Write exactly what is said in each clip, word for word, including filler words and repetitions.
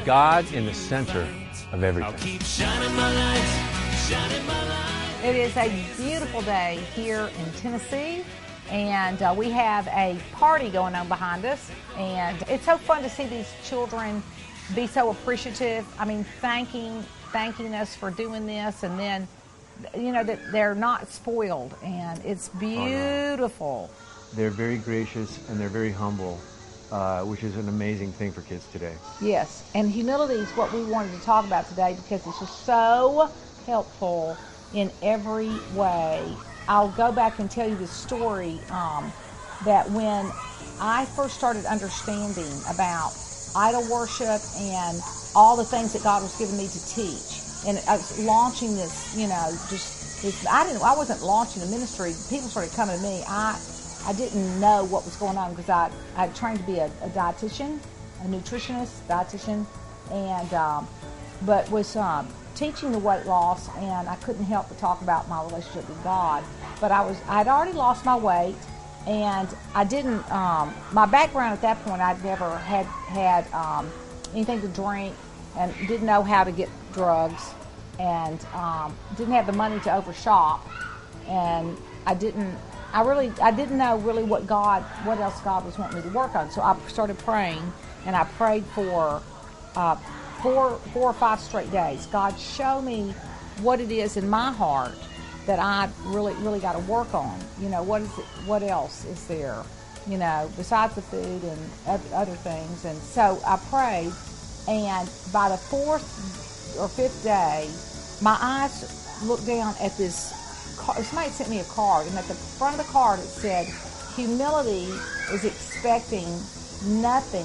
God in the center of everything. I'll keep shining my light, shining my light. It is a beautiful day here in Tennessee, and uh, we have a party going on behind us, and it's so fun to see these children be so appreciative. I mean, thanking thanking us for doing this, and then, you know, that they're not spoiled, and it's beautiful. Oh, no. They're very gracious and they're very humble, uh, which is an amazing thing for kids today. Yes, and humility is what we wanted to talk about today because it's just so helpful in every way. I'll go back and tell you the story um, that when I first started understanding about idol worship and all the things that God was giving me to teach, and I was launching this, you know, just this, I didn't, I wasn't launching a ministry. People started coming to me. I, I didn't know what was going on because I, I trained to be a, a dietitian, a nutritionist, dietitian, and um, but was um, teaching the weight loss, and I couldn't help but talk about my relationship with God. But I was, I'd already lost my weight, and I didn't. Um, my background at that point, I'd never had had um, anything to drink, and didn't know how to get drugs, and um, didn't have the money to overshop, and I didn't. I really, I didn't know really what God, what else God was wanting me to work on. So I started praying, and I prayed for uh, four, four or five straight days. God, show me what it is in my heart that I really, really got to work on. You know, what is it? What else is there? You know, besides the food and other things. And so I prayed, and by the fourth or fifth day, my eyes looked down at this. Somebody sent me a card, and at the front of the card it said, humility is expecting nothing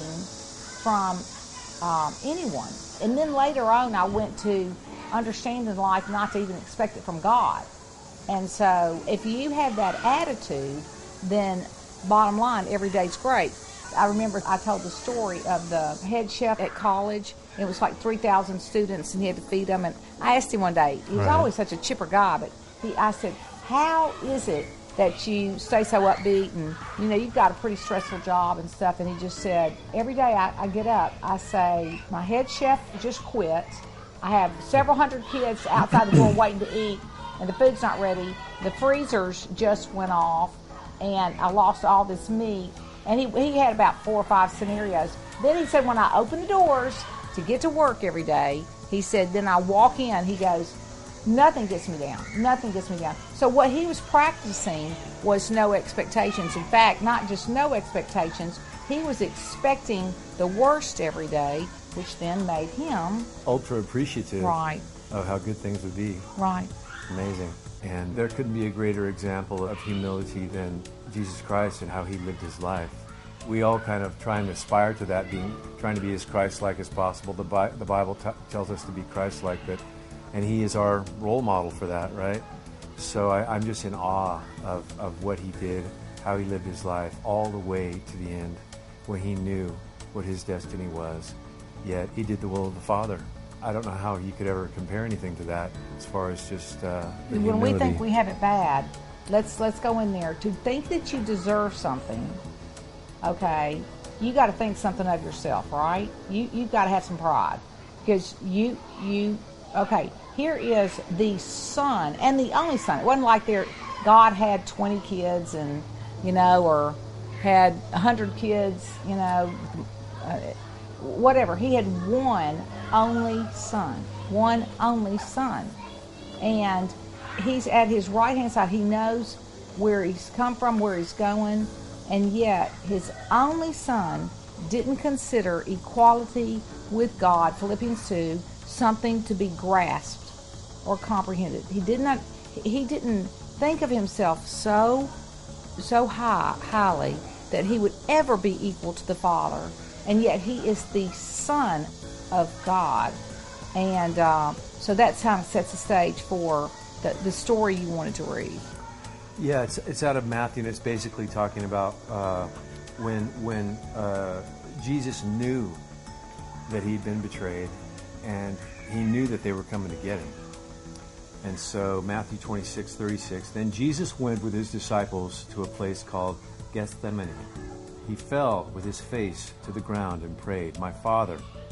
from um, anyone. And then later on I went to understanding life not to even expect it from God. And so if you have that attitude, then bottom line, every day's great. I remember I told the story of the head chef at college. It was like three thousand students, and he had to feed them. And I asked him one day, he was Right. always such a chipper guy, but he, I said, how is it that you stay so upbeat, and you know, you've got a pretty stressful job and stuff? And he just said, every day I, I get up, I say, my head chef just quit. I have several hundred kids outside the door waiting to eat, and the food's not ready. The freezers just went off, and I lost all this meat. And he, he had about four or five scenarios. Then he said, when I open the doors to get to work every day, he said, then I walk in, he goes, nothing gets me down. Nothing gets me down. So what he was practicing was no expectations. In fact, not just no expectations, he was expecting the worst every day, which then made him Ultra appreciative right. of how good things would be. Right. Amazing. And there couldn't be a greater example of humility than Jesus Christ and how he lived his life. We all kind of try and aspire to that, being trying to be as Christ-like as possible. The, Bi- the Bible t- tells us to be Christ-like, but and he is our role model for that, right? So I, I'm just in awe of, of what he did, how he lived his life, all the way to the end, when he knew what his destiny was. Yet he did the will of the Father. I don't know how you could ever compare anything to that as far as just uh, the When humility. we think we have it bad, let's let's go in there. To think that you deserve something, okay, you got to think something of yourself, right? You you've got to have some pride, because you you okay. Here is the son, and the only son. It wasn't like there God had twenty kids, and you know, or had a hundred kids, you know, uh, whatever. He had one only son, one only son, and he's at his right hand side. He knows where he's come from, where he's going, and yet his only son didn't consider equality with God, Philippians two, something to be grasped or comprehended. He did not. He didn't think of himself so, so high, highly that he would ever be equal to the Father, and yet he is the Son of God, and uh, so that's how it sets the stage for the, the story you wanted to read. Yeah, it's it's out of Matthew, and it's basically talking about uh, when when uh, Jesus knew that he'd been betrayed, and he knew that they were coming to get him. And so Matthew twenty-six thirty-six, then Jesus went with his disciples to a place called Gethsemane. He fell with his face to the ground and prayed, "My Father,